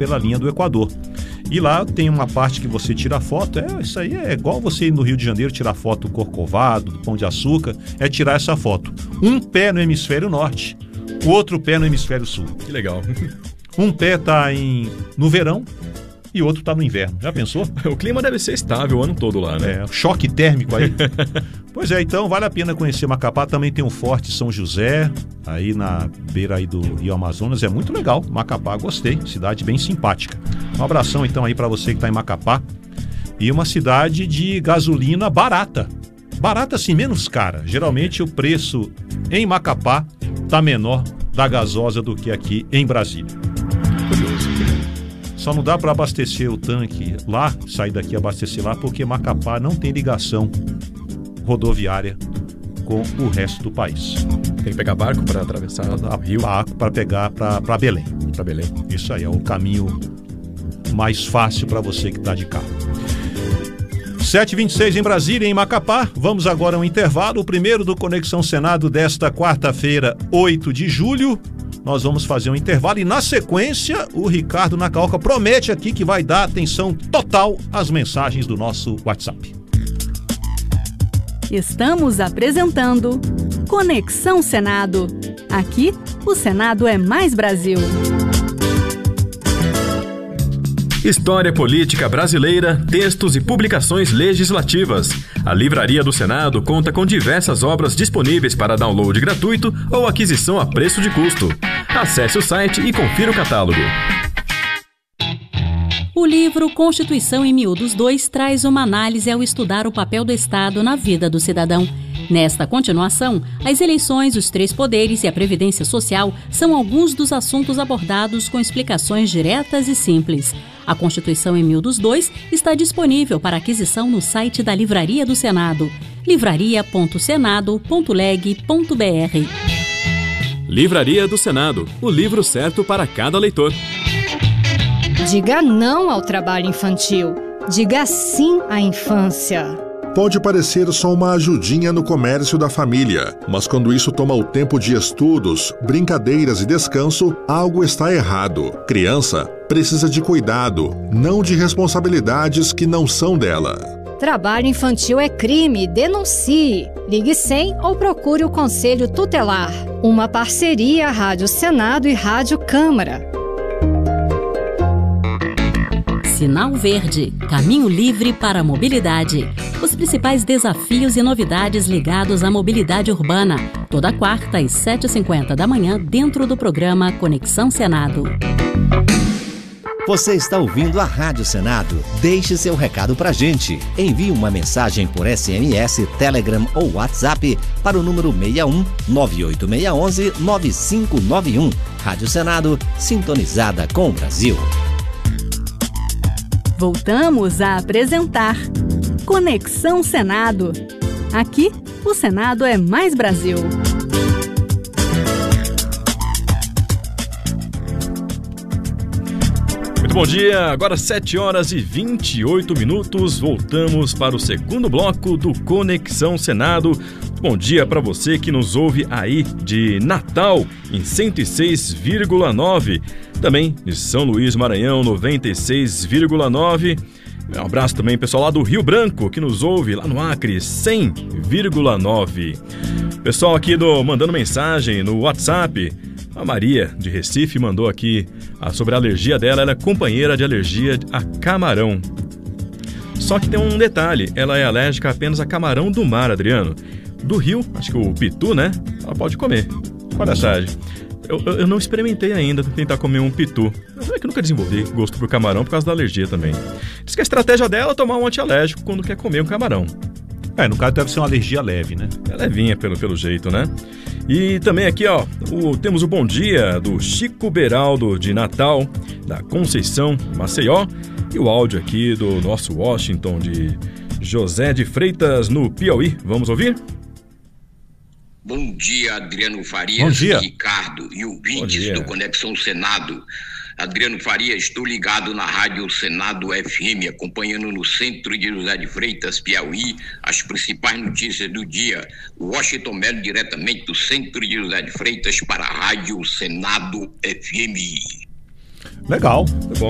pela linha do Equador. E lá tem uma parte que você tira foto, isso aí é igual você ir no Rio de Janeiro tirar foto do Corcovado, do Pão de Açúcar, é tirar essa foto. Um pé no hemisfério norte, o outro pé no hemisfério sul. Que legal. Um pé tá no verão e o outro tá no inverno. Já pensou? O clima deve ser estável o ano todo lá, né? Choque térmico aí. Pois é, então vale a pena conhecer Macapá. Também tem um Forte São José, aí na beira aí do Rio Amazonas. É muito legal. Macapá, gostei. Cidade bem simpática. Um abração então aí para você que tá em Macapá. E uma cidade de gasolina barata. Barata assim, menos cara. Geralmente o preço em Macapá tá menor da gasosa do que aqui em Brasília. Curioso. Só não dá para abastecer o tanque lá, sair daqui e abastecer lá, porque Macapá não tem ligação rodoviária com o resto do país. Tem que pegar barco para atravessar o rio? Barco para pegar para Belém. Para Belém. Isso aí, é o caminho mais fácil para você que está de carro. 7h26 em Brasília, em Macapá. Vamos agora ao intervalo, o primeiro do Conexão Senado desta quarta-feira, 8 de julho. Nós vamos fazer um intervalo e, na sequência, o Ricardo Nacaoca promete aqui que vai dar atenção total às mensagens do nosso WhatsApp. Estamos apresentando Conexão Senado. Aqui, o Senado é mais Brasil. História política brasileira, textos e publicações legislativas. A Livraria do Senado conta com diversas obras disponíveis para download gratuito ou aquisição a preço de custo. Acesse o site e confira o catálogo. O livro Constituição em Miúdos 2 traz uma análise ao estudar o papel do Estado na vida do cidadão. Nesta continuação, as eleições, os três poderes e a previdência social são alguns dos assuntos abordados com explicações diretas e simples. A Constituição em Miúdos 2 está disponível para aquisição no site da Livraria do Senado, livraria.senado.leg.br. Livraria do Senado, o livro certo para cada leitor. Diga não ao trabalho infantil. Diga sim à infância. Pode parecer só uma ajudinha no comércio da família, mas quando isso toma o tempo de estudos, brincadeiras e descanso, algo está errado. Criança precisa de cuidado, não de responsabilidades que não são dela. Trabalho infantil é crime, denuncie. Ligue 100 ou procure o Conselho Tutelar. Uma parceria Rádio Senado e Rádio Câmara. Sinal Verde, caminho livre para a mobilidade. Os principais desafios e novidades ligados à mobilidade urbana. Toda quarta às 7h50 da manhã, dentro do programa Conexão Senado. Você está ouvindo a Rádio Senado? Deixe seu recado pra gente. Envie uma mensagem por SMS, Telegram ou WhatsApp para o número 61 98611 9591. Rádio Senado, sintonizada com o Brasil. Voltamos a apresentar Conexão Senado. Aqui, o Senado é mais Brasil. Muito bom dia, agora 7h28. Voltamos para o segundo bloco do Conexão Senado. Bom dia para você que nos ouve aí de Natal, em 106,9. Também de São Luís, Maranhão, 96,9. Um abraço também, pessoal lá do Rio Branco, que nos ouve lá no Acre, 100,9. Pessoal aqui mandando mensagem no WhatsApp. A Maria, de Recife, mandou aqui sobre a alergia dela. Ela é companheira de alergia a camarão. Só que tem um detalhe, ela é alérgica apenas a camarão do mar, Adriano. Do rio, acho que o pitu, né? Ela pode comer. Olha a mensagem. Eu não experimentei ainda tentar comer um pitu. É que eu nunca desenvolvi gosto por camarão por causa da alergia também. Diz que a estratégia dela é tomar um antialérgico quando quer comer um camarão. No caso deve ser uma alergia leve, né? É levinha pelo jeito, né? E também aqui, ó, temos o bom dia do Chico Beraldo de Natal, da Conceição, Maceió. E o áudio aqui do nosso Washington, de José de Freitas, no Piauí. Vamos ouvir? Bom dia, Adriano Farias, Bom dia. Ricardo e ouvintes do Conexão Senado. Adriano Farias, estou ligado na Rádio Senado FM, acompanhando no centro de José de Freitas, Piauí, as principais notícias do dia. Washington Melo, diretamente do centro de José de Freitas, para a Rádio Senado FM. Legal. Tá bom.